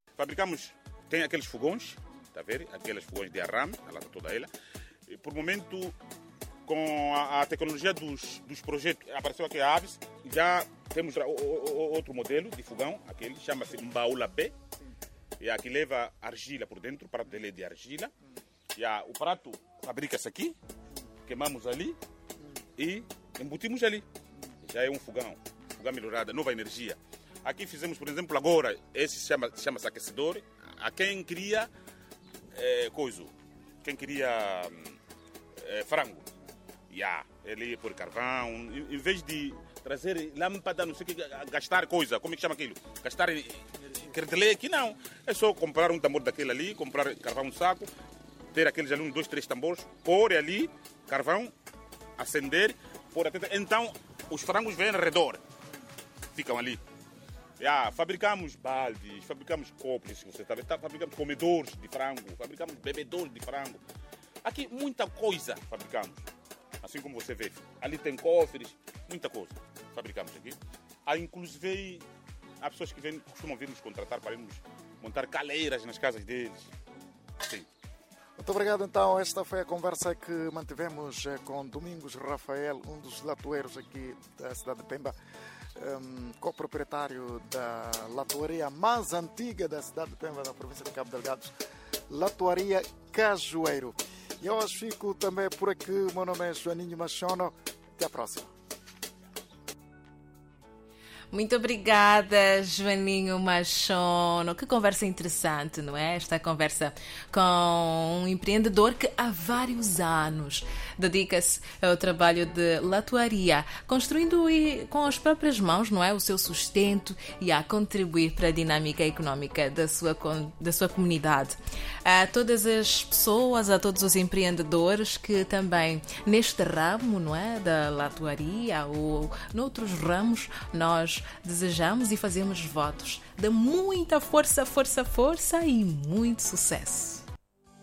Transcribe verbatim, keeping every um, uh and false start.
Fabricamos, tem aqueles fogões, está a ver? Aqueles fogões de arame, a lata toda ela. E, por momento, com a, a tecnologia dos, dos projetos, apareceu aqui a Aves, já temos o, o, outro modelo de fogão, aquele chama-se Mbaula B. E aqui leva argila por dentro, o prato dele é de argila. E a, o prato fabrica-se aqui, queimamos ali e embutimos ali. Já é um fogão, fogão melhorado, nova energia. Aqui fizemos, por exemplo, agora, esse chama, chama-se aquecedor. A quem queria é, coisa, quem queria é, frango, yeah, ele por carvão, em, em vez de trazer lâmpada, não sei o que, gastar coisa, como é que chama aquilo? Gastar credele aqui não. É só comprar um tambor daquele ali, comprar carvão um saco, ter aqueles ali, um, dois, três tambores, pôr ali, carvão, acender, pôr até. Então, os frangos vêm ao redor, ficam ali. Yeah, fabricamos baldes, fabricamos copos, você está vendo? Fabricamos comedores de frango, fabricamos bebedores de frango. Aqui muita coisa fabricamos. Assim como você vê, ali tem cofres, muita coisa fabricamos aqui. Há inclusive há pessoas que vêm, costumam vir nos contratar para irmos montar caleiras nas casas deles. Sim. Muito obrigado, então. Esta foi a conversa que mantivemos com Domingos Rafael, um dos latoeiros aqui da cidade de Pemba, um, co-proprietário da latoaria mais antiga da cidade de Pemba, na província de Cabo Delgado, Latoaria Cajueiro. E eu hoje fico também por aqui. O meu nome é Joaninho Machono. Até a próxima. Muito obrigada, Joaninho Machono. Que conversa interessante, não é? Esta conversa com um empreendedor que há vários anos dedica-se ao trabalho de latoaria, construindo com as próprias mãos, não é, o seu sustento e a contribuir para a dinâmica económica da sua, da sua comunidade. A todas as pessoas, a todos os empreendedores que também neste ramo, não é, da latoaria ou noutros ramos, nós desejamos e fazemos votos de muita força, força, força e muito sucesso.